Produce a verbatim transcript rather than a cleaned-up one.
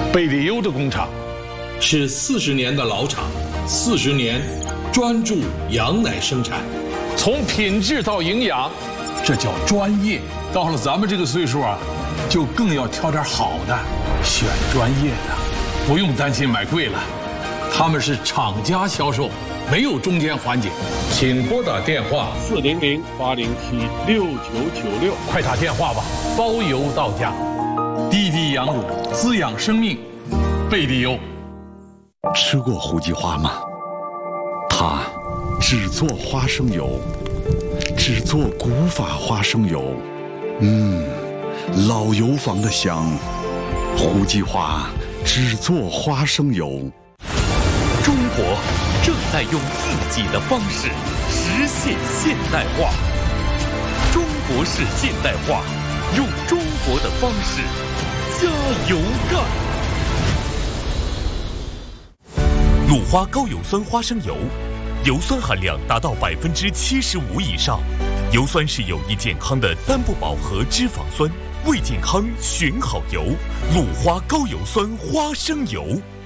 贝里优的工厂是四十年的老厂，四十年专注羊奶生产， 从品质到营养，这叫专业。到了咱们这个岁数啊，就更要挑点好的，选专业的，不用担心买贵了。他们是厂家销售，没有中间环节。请拨打电话四零零八零七六九九六， 快打电话吧，包邮到家。滴滴羊乳滋养生命，贝里优。 吃过胡记花吗？它只做花生油，只做古法花生油。嗯，老油坊的香。胡记花只做花生油。 中国正在用自己的方式实现现代化。中国式现代化，用中国的方式加油干。鲁花高油酸花生油，油酸含量达到百分之七十五以上。油酸是有益健康的单不饱和脂肪酸，为健康选好油。鲁花高油酸花生油。